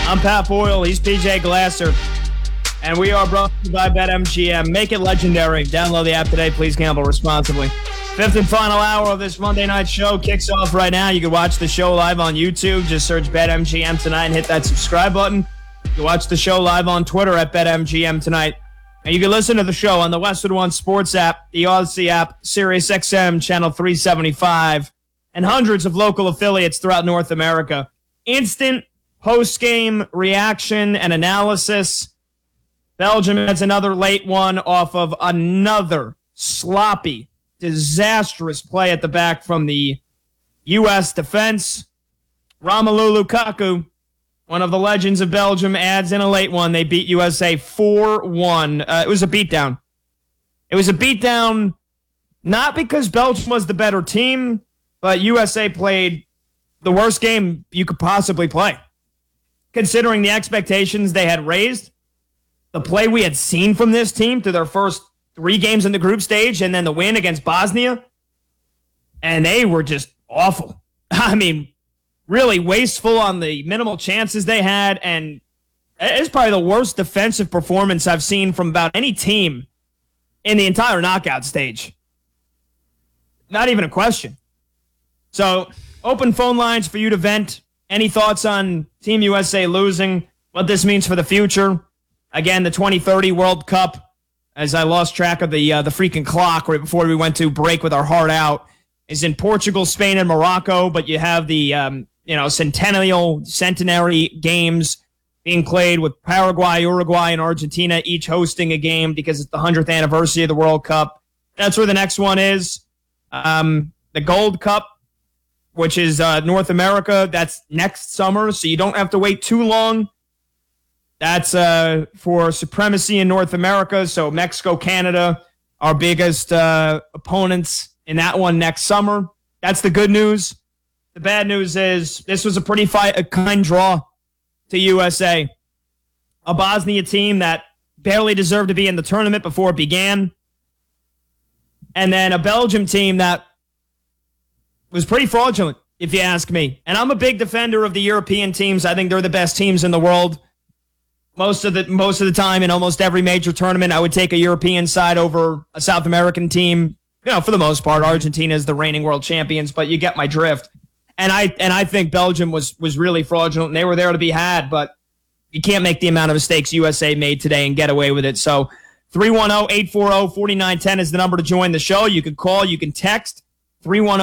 I'm Pat Boyle. He's PJ Glasser. And we are brought to you by BetMGM. Make it legendary. Download the app today. Please gamble responsibly. Fifth and final hour of this Monday night show kicks off right now. You can watch the show live on YouTube. Just search BetMGM tonight and hit that subscribe button. You can watch the show live on Twitter at BetMGM tonight. And you can listen to the show on the Westwood One Sports app, the Odyssey app, Sirius XM, Channel 375, and hundreds of local affiliates throughout North America. Instant post-game reaction and analysis. Belgium has another late one off of another sloppy, disastrous play at the back from the U.S. defense. Romelu Lukaku, one of the legends of Belgium, adds in a late one. They beat USA 4-1. It was a beatdown. It was a beatdown not because Belgium was the better team, but USA played the worst game you could possibly play. Considering the expectations they had raised, the play we had seen from this team through their first 3 games in the group stage, and then the win against Bosnia, and they were just awful. I mean, really wasteful on the minimal chances they had, and it's probably the worst defensive performance I've seen from about any team in the entire knockout stage. Not even a question. So, open phone lines for you to vent. Any thoughts on Team USA losing, what this means for the future? Again, the 2030 World Cup, as I lost track of the freaking clock right before we went to break with our heart out, is in Portugal, Spain, and Morocco, but you have the centenary games being played with Paraguay, Uruguay, and Argentina, each hosting a game because it's the 100th anniversary of the World Cup. That's where the next one is. The Gold Cup, which is North America, that's next summer, so you don't have to wait too long. That's for supremacy in North America, so Mexico, Canada, our biggest opponents in that one next summer. That's the good news. The bad news is this was a pretty kind draw to USA. A Bosnia team that barely deserved to be in the tournament before it began. And then a Belgium team that was pretty fraudulent, if you ask me. And I'm a big defender of the European teams. I think they're the best teams in the world. Most of the time in almost every major tournament, I would take a European side over a South American team. You know, for the most part, Argentina is the reigning world champions, but you get my drift. And I think Belgium was really fraudulent, and they were there to be had, but you can't make the amount of mistakes USA made today and get away with it. So 310-840-4910 is the number to join the show. You can call, you can text 310